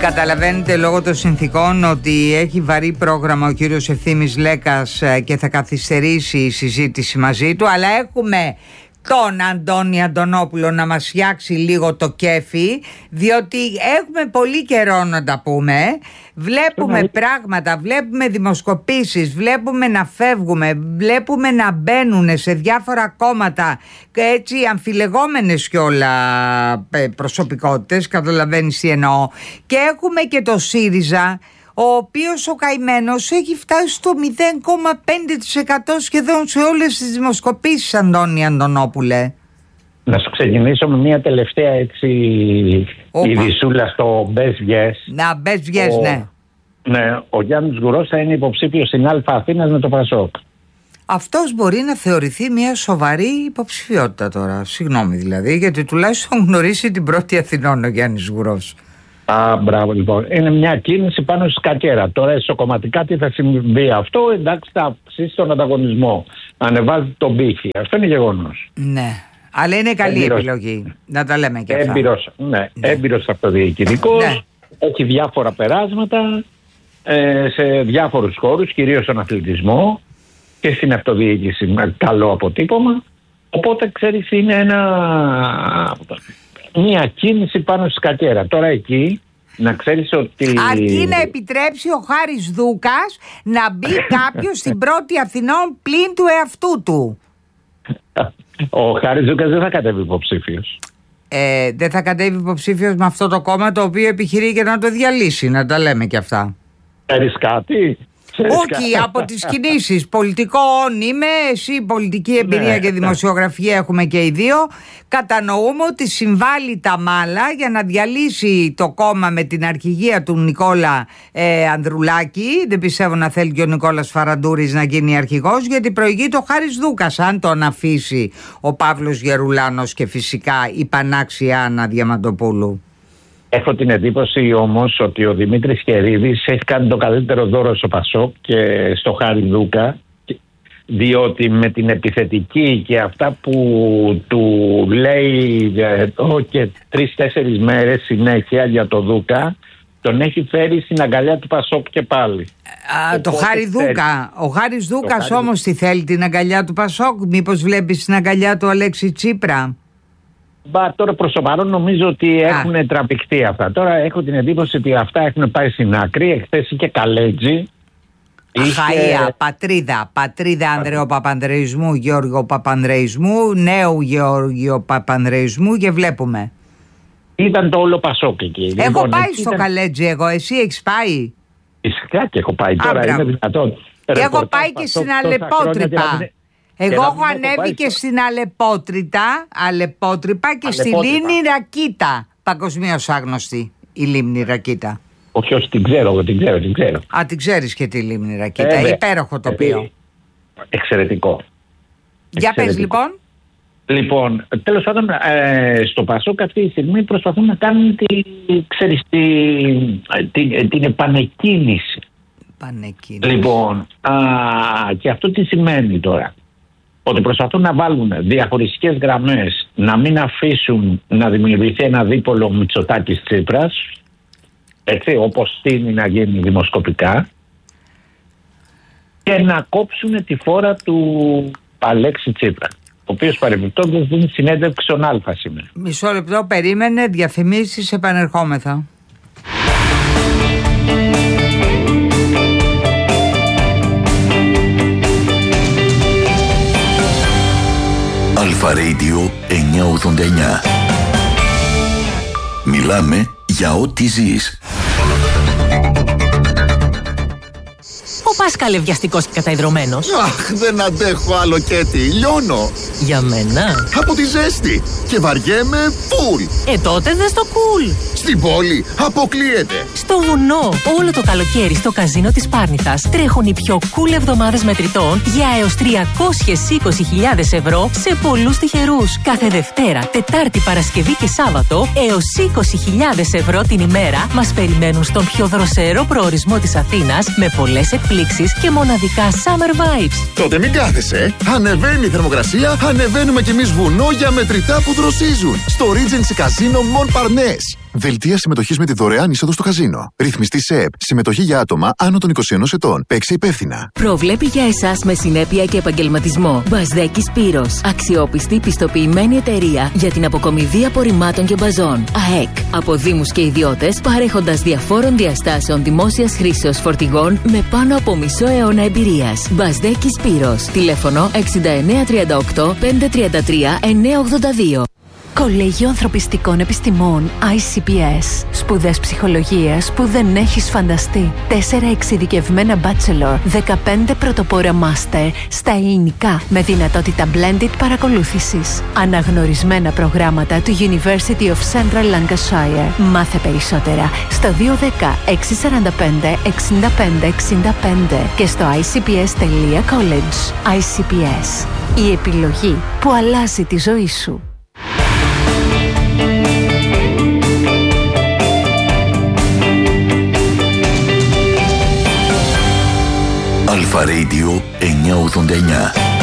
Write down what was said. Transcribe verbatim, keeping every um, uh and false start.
Καταλαβαίνετε λόγω των συνθήκων ότι έχει βαρύ πρόγραμμα ο κύριος Ευθύμης Λέκας και θα καθυστερήσει η συζήτηση μαζί του, αλλά έχουμε τον Αντώνη Αντωνόπουλο να μας φτιάξει λίγο το κέφι, διότι έχουμε πολύ καιρό να τα πούμε. Βλέπουμε mm-hmm. πράγματα, βλέπουμε δημοσκοπήσεις, βλέπουμε να φεύγουμε, βλέπουμε να μπαίνουν σε διάφορα κόμματα έτσι αμφιλεγόμενες κιόλα προσωπικότητες, καταλαβαίνεις τι εννοώ. Και έχουμε και το ΣΥΡΙΖΑ, ο οποίος ο καημένος έχει φτάσει στο μηδέν κόμμα πέντε τοις εκατό σχεδόν σε όλες τις δημοσκοπήσεις, Αντώνη Αντωνόπουλε. Να σου ξεκινήσω με μια τελευταία έτσι ειδισούλα στο Best Yes. Να, Best Yes, ναι. Ναι, ο Γιάννης Γουρός θα είναι υποψήφιος στην Αλφα Αθήνας με το Πασόκ. Αυτός μπορεί να θεωρηθεί μια σοβαρή υποψηφιότητα τώρα, συγγνώμη δηλαδή, γιατί τουλάχιστον γνωρίσει την πρώτη Αθηνών ο Γιάννης Γουρός. Α, μπράβο λοιπόν. Είναι μια κίνηση πάνω στη σκακέρα. Τώρα εσωκομματικά τι θα συμβεί αυτό, εντάξει, θα αυξήσει τον ανταγωνισμό. Ανεβάζει τον πύχη. Αυτό είναι γεγονός. Ναι. Αλλά είναι καλή έμπειρος, επιλογή. Να τα λέμε και αυτά. Έμπειρος, ναι, ναι. Έμπειρος αυτοδιοικητικός. Ναι. Έχει διάφορα περάσματα ε, σε διάφορους χώρους, κυρίως στον αθλητισμό και στην αυτοδιοίκηση με καλό αποτύπωμα. Οπότε ξέρεις, είναι ένα... μια κίνηση πάνω στη σκακέρα. Τώρα εκεί να ξέρεις ότι... Αρκεί να επιτρέψει ο Χάρης Δούκας να μπει κάποιος στην πρώτη Αθηνών πλην του εαυτού του. Ο Χάρης Δούκας δεν θα κατέβει υποψήφιος. Ε, δεν θα κατέβει υποψήφιος με αυτό το κόμμα το οποίο επιχειρεί και να το διαλύσει, να τα λέμε και αυτά. Ξέρεις κάτι? Όχι, από τις κινήσεις. Πολιτικών είμαι, εσύ πολιτική εμπειρία ναι, και δημοσιογραφία ναι. Έχουμε και οι δύο. Κατανοούμε ότι συμβάλλει τα μάλα για να διαλύσει το κόμμα με την αρχηγία του Νικόλα ε, Ανδρουλάκη. Δεν πιστεύω να θέλει και ο Νικόλας Φαραντούρης να γίνει αρχηγός, γιατί προηγείται ο Χάρης Δούκας, αν τον αφήσει ο Παύλος Γερουλάνος και φυσικά η πανάξια Άννα Διαμαντοπούλου. Έχω την εντύπωση όμως ότι ο Δημήτρης Χερίδης έχει κάνει το καλύτερο δώρο στο Πασόκ και στο Χάρη Δούκα, διότι με την επιθετική και αυτά που του λέει εδώ και τρεις-τέσσερις μέρες συνέχεια για το Δούκα, τον έχει φέρει στην αγκαλιά του Πασόκ και πάλι. Α, το Χάρη Δούκα. Ο Χάρης Δούκας όμως τι θέλει, την αγκαλιά του Πασόκ? Μήπως βλέπεις την αγκαλιά του Αλέξη Τσίπρα? Μπα, τώρα προς το παρόν νομίζω ότι έχουν Α. τραπηχτεί αυτά. Τώρα έχω την εντύπωση ότι αυτά έχουν πάει στην άκρη. Εχθές είχε Καλέτζη. Αχαΐα, είχε... πατρίδα. Πατρίδα Ανδρέου Παπανδρεϊσμού, Γιώργο Παπανδρεϊσμού, νέου Γιώργιο Παπανδρεϊσμού και βλέπουμε. Ήταν το όλο Πασόκ εκεί. Έχω λοιπόν, πάει εκεί στο ήταν... Καλέτζη εγώ, εσύ έχεις πάει? Φυσικά και έχω πάει. Α, τώρα μπράβο. Είναι δυνατόν. Και έχω πάει και στην Αλεπότρυπα. Εγώ έχω ανέβει και στην Αλεπότρυπα, Αλεπότρυπα και στη Λίμνη Ρακίτα. Παγκοσμίως άγνωστη η Λίμνη Ρακίτα. Όχι, όχι, την ξέρω, εγώ την ξέρω, την ξέρω. Α, την ξέρεις και τη Λίμνη Ρακίτα. Ε, υπέροχο τοπίο. Εξαιρετικό. Για πες λοιπόν. Λοιπόν, τέλος πάντων, ε, στο Πασόκ αυτή τη στιγμή προσπαθούν να κάνουν τη, ξέρεις, τη, την, την επανεκκίνηση. Επανεκκίνηση. Λοιπόν, α, και αυτό τι σημαίνει τώρα? Ότι προσπαθούν να βάλουν διαχωριστικές γραμμές, να μην αφήσουν να δημιουργηθεί ένα δίπολο Μητσοτάκης-Τσίπρας, έτσι, όπως τείνει να γίνει δημοσκοπικά, και να κόψουν τη φόρα του Αλέξη Τσίπρα, ο οποίος παρεμπιπτόντως δίνει συνέντευξη στον Αλφα σήμερα. Μισό λεπτό, περίμενε, διαφημίσεις, επανερχόμεθα. Αλφα Radio εννιακόσια ογδόντα εννιά. Μιλάμε για ό,τι ζεις. Ο Πάσκαλε βιαστικός και καταϊδρωμένος. Αχ, δεν αντέχω άλλο και τι, λιώνω. Για μένα. Από τη ζέστη. Και βαριέμαι φουλ. Ε, τότε δες το κουλ. Στην πόλη αποκλείεται. Στο βουνό, όλο το καλοκαίρι στο καζίνο της Πάρνηθας τρέχουν οι πιο cool εβδομάδες μετρητών για έως τριακόσιες είκοσι χιλιάδες ευρώ σε πολλούς τυχερούς. Κάθε Δευτέρα, Τετάρτη, Παρασκευή και Σάββατο έως είκοσι χιλιάδες ευρώ την ημέρα μας περιμένουν στον πιο δροσερό προορισμό της Αθήνας με πολλές εκπλήξεις και μοναδικά summer vibes. Τότε μην κάθεσαι. Ανεβαίνει η θερμοκρασία, ανεβαίνουμε κι εμείς βουνό για μετρητά που δροσίζουν. Στο Regency Casino Montparnasse. Δελτία συμμετοχής με τη δωρεάν είσοδο στο καζίνο. Ρυθμιστή ΣΕΕΠ. Συμμετοχή για άτομα άνω των είκοσι ένα ετών. Παίξε υπεύθυνα. Προβλέπει για εσάς με συνέπεια και επαγγελματισμό. Μπασδέκης Σπύρος. Αξιόπιστη, πιστοποιημένη εταιρεία για την αποκομιδή απορριμμάτων και μπαζών. ΑΕΚ. Από δήμους και ιδιώτες, παρέχοντας διαφόρων διαστάσεων δημόσιας χρήσεως φορτηγών με πάνω από μισό αιώνα εμπειρίας. Μπασδέκης Σπύρος. Τηλέφωνο εξήντα εννέα τριάντα οκτώ πεντακόσια τριάντα τρία εννιακόσια ογδόντα δύο. Κολέγιο Ανθρωπιστικών Επιστημών άι σι πι ες. Σπουδές ψυχολογίας που δεν έχεις φανταστεί. Τέσσερα εξειδικευμένα bachelor, δεκαπέντε πρωτοπόρα master στα ελληνικά με δυνατότητα blended παρακολούθησης. Αναγνωρισμένα προγράμματα του University of Central Lancashire. Μάθε περισσότερα στο δύο ένα μηδέν έξι τέσσερα πέντε εξήντα πέντε εξήντα πέντε και στο άι σι πι ες τελεία college. άι σι πι ες. Η επιλογή που αλλάζει τη ζωή σου. Αλφα Radio εννιακόσια ογδόντα εννιά.